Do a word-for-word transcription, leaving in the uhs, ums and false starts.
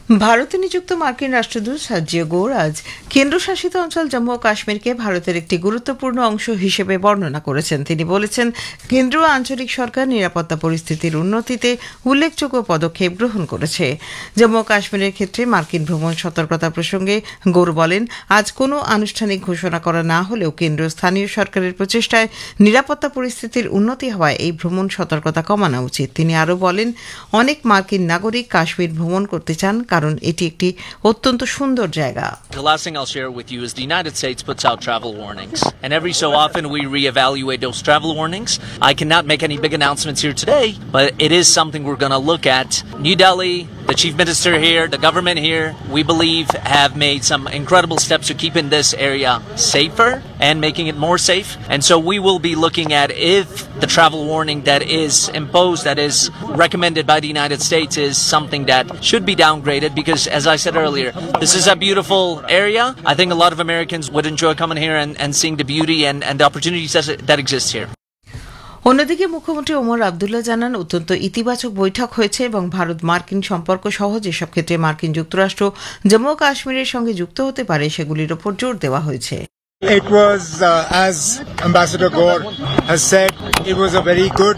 ভারতে নিযুক্ত মার্কিন রাষ্ট্রদূত সার্জিও গৌর আজ কেন্দ্রশাসিত অঞ্চল জম্মু ও কাশ্মীরকে ভারতের একটি গুরুত্বপূর্ণ অংশ হিসেবে বর্ণনা করেছেন। তিনি বলেছেন, কেন্দ্র ও আঞ্চলিক সরকার নিরাপত্তা পরিস্থিতির উন্নতিতে উল্লেখযোগ্য পদক্ষেপ গ্রহণ করেছে। জম্মু ও কাশ্মীরের ক্ষেত্রে মার্কিন ভ্রমণ সতর্কতা প্রসঙ্গে গৌর বলেন, আজ কোনো আনুষ্ঠানিক ঘোষণা করা না হলেও কেন্দ্র স্থানীয় সরকারের প্রচেষ্টায় নিরাপত্তা পরিস্থিতির উন্নতি হওয়ায় এই ভ্রমণ সতর্কতা কমানো উচিত। তিনি আরও বলেন, অনেক মার্কিন নাগরিক কাশ্মীর ভ্রমণ করতে চান কারণ এটি একটি অত্যন্ত সুন্দর জায়গা। The last thing I'll share with you is the United States puts out travel warnings, and every so often we reevaluate those travel warnings. I cannot make any big announcements here today, but it is something we're going to look at. New Delhi, the Chief Minister here, the government here, we believe have made some incredible steps to keeping this area safer and making it more safe. And so we will be looking at if the travel warning that is imposed, that is recommended by the United States, is something that should be downgraded, because as I said earlier, this is a beautiful area. I think a lot of Americans would enjoy coming here and, and seeing the beauty and, and the opportunities that, that exist here. অন্যদিকে মুখ্যমন্ত্রী ওমর আবদুল্লাহ জানান, অত্যন্ত ইতিবাচক বৈঠক হয়েছে এবং ভারত মার্কিন সম্পর্ক সহ যেসব ক্ষেত্রে মার্কিন যুক্তরাষ্ট্র জম্মু ও কাশ্মীরের সঙ্গে যুক্ত হতে পারে সেগুলির ওপর জোর দেওয়া হয়েছে। It was, uh, as Ambassador Gore has said, it was a very good